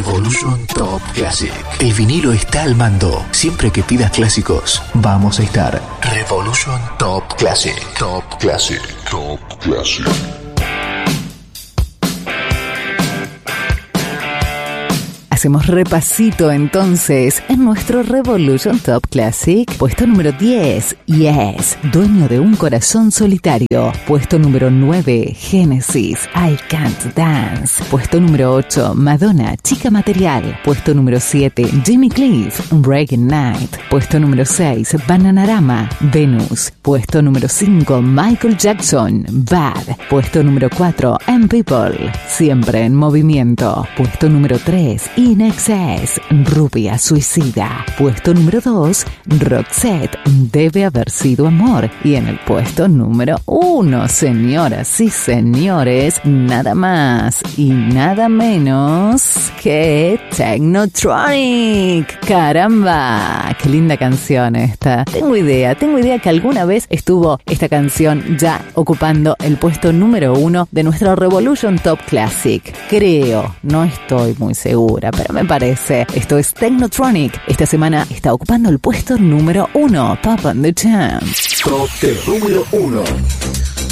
Revolution Top Classic. El vinilo está al mando. Siempre que pidas clásicos, vamos a estar. Revolution Top Classic. Top Classic. Top Classic. Hacemos repasito entonces en nuestro Revolution Top Classic. Puesto número 10, Yes, Dueño de un corazón solitario. Puesto número 9, Genesis, I Can't Dance. Puesto número 8, Madonna, Chica Material. Puesto número 7, Jimmy Cliff, Breaking Night. Puesto número 6, Bananarama, Venus. Puesto número 5, Michael Jackson, Bad. Puesto número 4, M People, Siempre en Movimiento. Puesto número 3, In Excess, Rubia Suicida. Puesto número 2, Roxette, Debe haber sido amor. Y en el puesto número 1, señoras y señores, nada más y nada menos que Technotronic. ¡Caramba! ¡Qué linda canción esta! Tengo idea que alguna vez estuvo esta canción ya ocupando el puesto número 1 de nuestro Revolution Top Classic. Creo, no estoy muy segura, pero me parece. Esto es Technotronic. Esta semana está ocupando el puesto número 1. Pop and the Champ. Top número 1.